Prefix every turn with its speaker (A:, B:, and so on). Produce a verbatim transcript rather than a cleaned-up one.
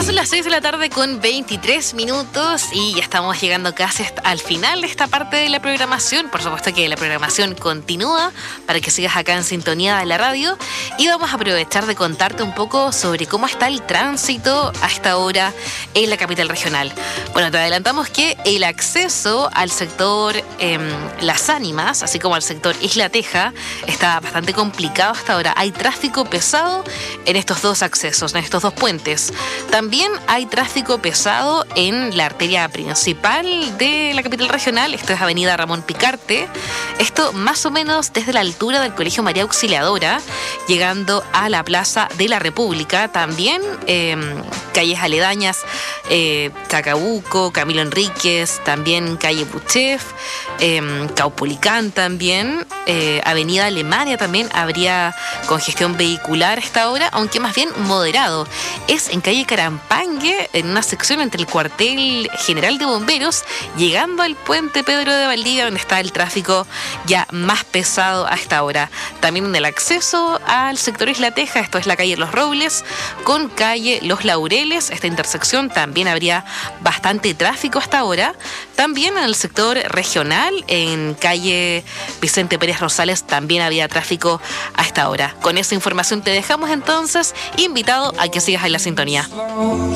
A: Son las seis de la tarde con veintitrés minutos y ya estamos llegando casi al final de esta parte de la programación. Por supuesto que la programación continúa para que sigas acá en sintonía de la radio y vamos a aprovechar de contarte un poco sobre cómo está el tránsito a esta hora en la capital regional. Bueno, te adelantamos que el acceso al sector eh, Las Ánimas, así como al sector Isla Teja, está bastante complicado hasta ahora. Hay tráfico pesado en estos dos accesos, en estos dos puentes. También hay tráfico pesado en la arteria principal de la capital regional. Esto es Avenida Ramón Picarte. Esto más o menos desde la altura del Colegio María Auxiliadora, llegando a la Plaza de la República. También eh, calles aledañas, eh, Chacabuco, Camilo Enríquez, también calle Buchef, eh, Caupolicán también, eh, Avenida Alemania también habría congestión vehicular a esta hora, aunque más bien moderado. Es en calle Carampangue, en una sección entre el cuartel general de bomberos, llegando al puente Pedro de Valdivia, donde está el tráfico ya más pesado a esta hora. También en el acceso al sector Isla Teja, esto es la calle Los Robles, con calle Los Laureles, esta intersección también habría bastante tráfico hasta ahora. También en el sector regional, en calle Vicente Pérez Rosales, también había tráfico a esta hora. Con esa información te dejamos entonces invitado a que sigas en la sintonía.